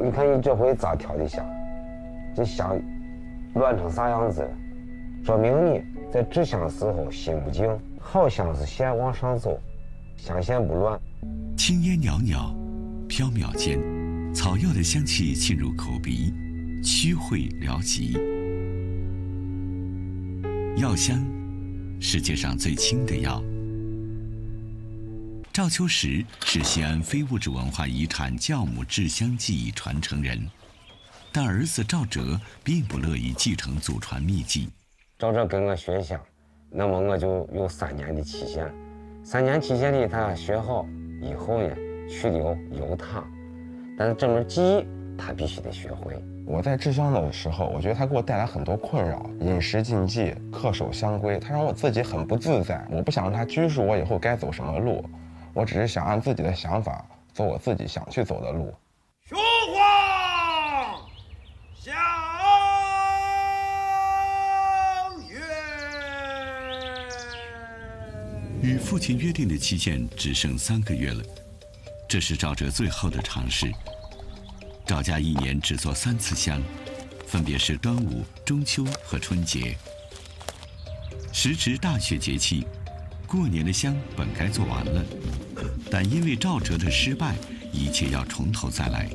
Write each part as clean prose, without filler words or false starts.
你看你这回咋挑的香？这香乱成啥样子了？说明你在制香时候心不静。好香是线往上走，香线不乱。 青烟袅袅，缥缈间，草药的香气沁入口鼻，祛秽疗疾。药香，世界上最轻的药。赵秋实是西安非物质文化遗产酵母制香技艺传承人，但儿子赵哲并不乐意继承祖传秘技。 赵哲跟我学香，那么我就有3年的期限。3年期限里，他学好以后呢，去留由他，但是这门技艺他必须得学会。 我在制香的时候，我觉得他给我带来很多困扰，饮食禁忌、恪守香规，他让我自己很不自在。我不想让他拘束我以后该走什么路，我只是想按自己的想法走我自己想去走的路。 雄黄相约。 与父亲约定的期限只剩3个月了，这是赵哲最后的尝试。赵家1年只做3次香，分别是端午、中秋和春节。时值大雪节气，过年的香本该做完了，但因为赵哲的失败，一切要从头再来。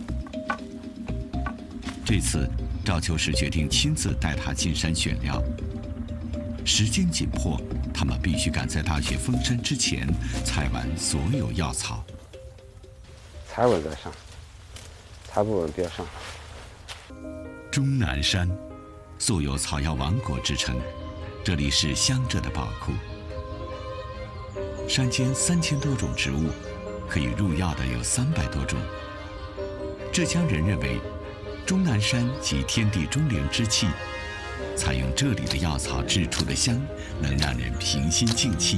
这次赵秋实决定亲自带他进山选料。时间紧迫，他们必须赶在大雪封山之前采完所有药草。 踩稳再上，踩不稳别上。 终南山素有草药王国之称，这里是香者的宝库。山间3000多种植物，可以入药的有300多种。浙江人认为，终南山集天地钟灵之气，采用这里的药草制出的香，能让人平心静气。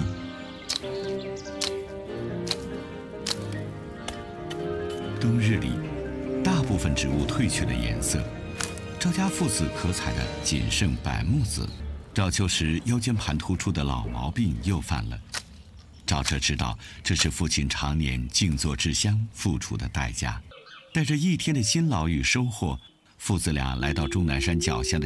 冬日里，大部分植物褪去了颜色，赵家父子可采的仅剩柏木子。赵秋实腰间盘突出的老毛病又犯了。赵哲知道这是父亲常年静坐制香付出的代价。带着1天的辛劳与收获，父子俩来到终南山脚下的